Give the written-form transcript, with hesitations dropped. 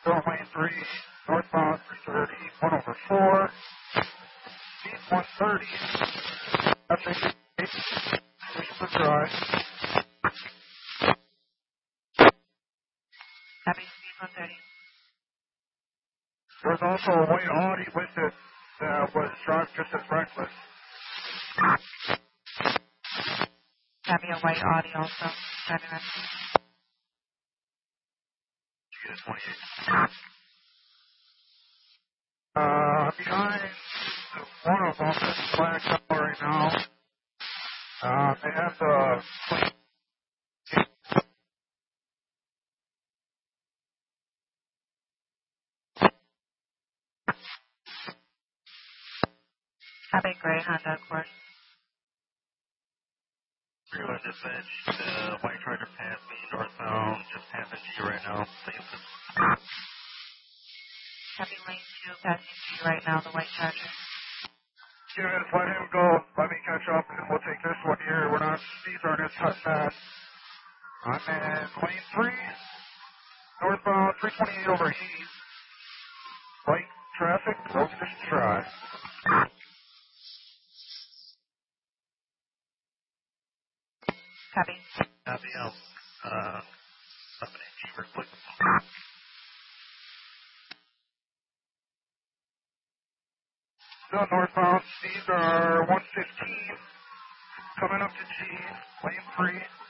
Still lane 3, northbound 330, 1 over 4, speed 130, traffic 8, super dry. Copy, speed 130. There was also a white Audi listed that was driving just as reckless. Copy, a white Audi also. Driving reckless. You get a 28. Behind one of them is flagged up right now. They have the Copy, gray Honda Accord. Real dispatch, white trying to pass me northbound, just passing G right now. Copy, lane 2, passing G right now, the white Charger. Yeah, just let him go. Let me catch up, and we'll take this one here. We're not, these aren't as fast. I'm in lane 3, northbound, 328 over Heath. Light traffic, road conditions dry. Copy. Copy, somebody cheaper, click. Still northbound, speeds are 115, coming up to G, lane 3.